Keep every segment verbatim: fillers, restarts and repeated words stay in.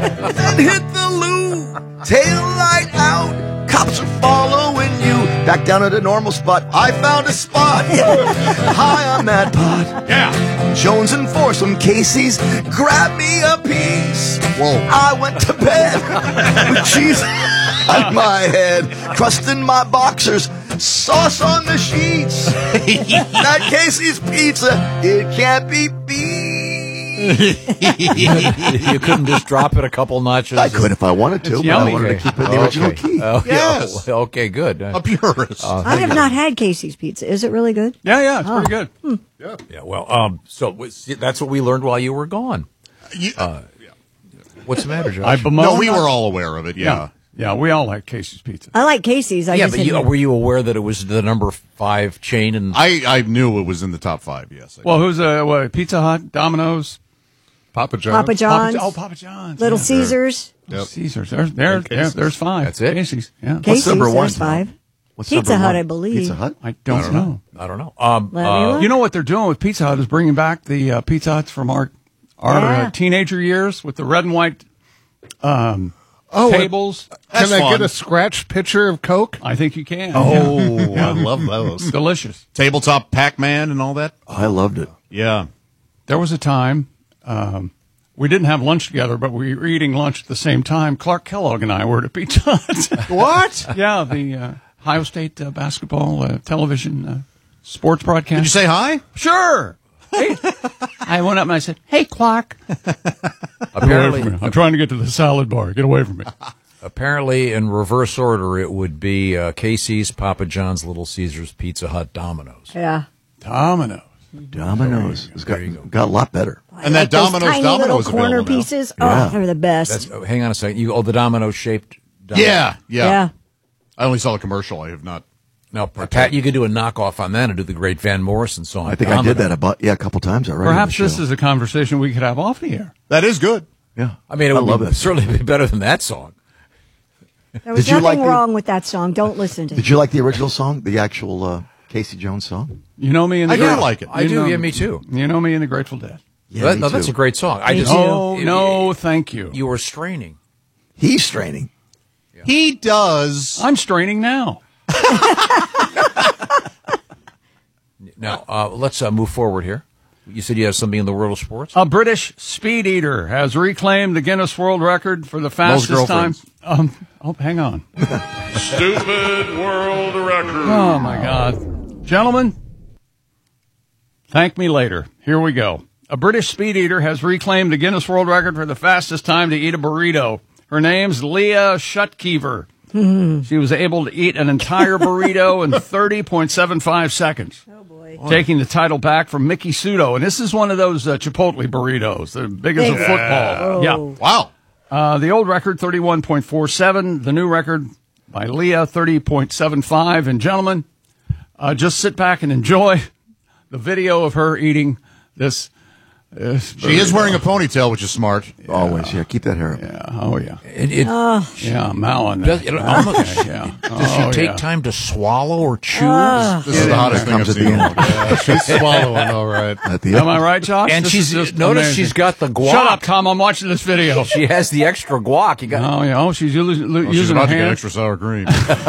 Then hit the loo, tail light out. Cops are following you. Back down at a normal spot. I found a spot. High on that pot. Yeah. Jones and foursome Casey's. Grab me a piece. Whoa. I went to bed with cheese on my head, crust in my boxers, sauce on the sheets. That Casey's pizza, it can't be beat. You couldn't just drop it a couple notches. I could if I wanted to, It's but yummy. I wanted to keep it in the Okay. original key. Oh, Yes. yeah. Okay, good. A purist. Uh, I have not had Casey's pizza. Is it really good? Yeah, yeah, it's pretty good. yeah. yeah, well, um, so w- see, that's what we learned while you were gone. You- What's the matter, Josh? I bemoan. no, we were all aware of it, yeah. Yeah, yeah, we all like Casey's pizza. I like Casey's. I yeah, just but you, didn't- were you aware that it was the number five chain? And I, I knew it was in the top five, yes. I Well, who's uh, what, Pizza Hut, Domino's, Papa John's. Papa John's, Papa, oh, Papa John's, Little yeah. Caesars, Yep. Caesars. There's there, And there, Casey's. there's five. That's it? Casey's. Yeah. Casey's. number one, There's Tom? five. What's Pizza number Hut, one? I believe. Pizza Hut? I don't, know. I don't know. Um, Let me uh, look. You know what they're doing with Pizza Hut is bringing back the uh, Pizza Huts from our our Yeah. uh, teenager years with the red and white um, Oh, tables. Can That's I fun. get a scratch pitcher of Coke? I think you can. Oh, I love those. Delicious. Tabletop Pac-Man and all that? I loved it. Yeah. There was a time um, we didn't have lunch together, but we were eating lunch at the same time. Clark Kellogg and I were at a Pizza Hut. What? Yeah, the uh, Ohio State uh, basketball uh, television uh, sports broadcast. Did you say hi? Sure. Hey. I went up and I said, "Hey, Clark." apparently, I'm trying to get to the salad bar. Get away from me. apparently, in reverse order, it would be uh, Casey's, Papa John's, Little Caesars, Pizza Hut, Domino's. Yeah. Domino's. Domino's. It's got, got a lot better. And that Like those Domino's tiny Domino's little corner available now. pieces. Yeah. Oh, they're the best. That's oh, hang on a second. You oh the Domino shaped. Yeah, yeah, yeah. I only saw a commercial. I have not. Now, Pat, you could do a knockoff on that and do the great Van Morrison song. I think I did that about yeah a couple times already. on Perhaps the this show. is a conversation we could have off the air. That is good. Yeah, I mean, it I would love be, it. certainly be better than that song. There was Did you nothing like the- wrong with that song. Don't listen to Did it. you like the original song, the actual uh, Casey Jones song? You know me and the I do Gra- like it. I you do, know- yeah, me too. You know me and the Grateful Dead. Yeah, That- me no, that's too. a great song. I Me just too. Oh it- no, thank you. you were straining. He's straining. He does. I'm straining now. Now, uh, let's uh, move forward here. You said you have something in the world of sports? A British speed eater has reclaimed the Guinness World Record for the fastest time. girlfriends. Um, oh, hang on. Stupid world record. Oh my God, gentlemen, thank me later. Here we go. A British speed eater has reclaimed the Guinness World Record for the fastest time to eat a burrito. Her name's Leah Shutkever. She was able to eat an entire burrito in thirty point seven five seconds. Oh, boy. Taking the title back from Mickey Sudo. And this is one of those uh, Chipotle burritos. They're big as a Big. football. Oh. Yeah. Wow. Uh, the old record, thirty-one point four seven. The new record by Leah, thirty point seven five. And gentlemen, uh, just sit back and enjoy the video of her eating this. this She is burrito. wearing a ponytail, which is smart. Always, yeah. Keep that hair up. Yeah. Oh, yeah. It, it, Yeah, mowing does, that. it almost, Okay, yeah. does she Oh, take yeah. time to swallow or chew? This is the hottest thing I've comes at the seen. end. Yeah, she's swallowing all right. At the Am I right, Josh? And This she's is just notice amazing. she's got the guac. Shut up, Tom. I'm watching this video. She has the extra guac. You got Oh, yeah. Oh, she's using, Oh, she's using her about to get hand. extra sour cream.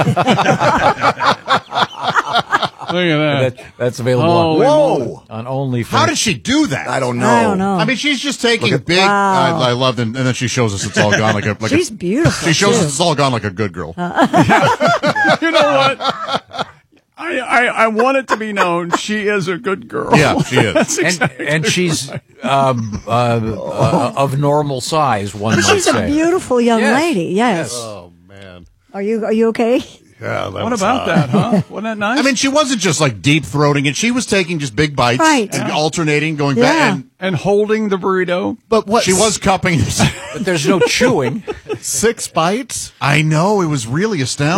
Look at that. that, that's available Holy on, moly. on OnlyFans. How did she do that? I don't know. I don't know. I mean, she's just taking Look at- big. Wow. I, I love it, and then she shows us it's all gone like a. Like She's a, beautiful. She shows too. us it's all gone like a good girl. You know what? I, I, I want it to be known she is a good girl. Yeah, she is. That's and exactly and she's um, uh, uh, of normal size. One might She's say. a beautiful young Yes. lady. Yes. Oh, man. Are you Are you okay? Yeah, that What was about hot. that, huh? Wasn't that nice? I mean, she wasn't just like deep throating it. She was taking just big bites Right. and alternating, going Yeah. back. And, and holding the burrito. but what she was cupping. But there's no chewing. Six bites? I know, it was really astounding.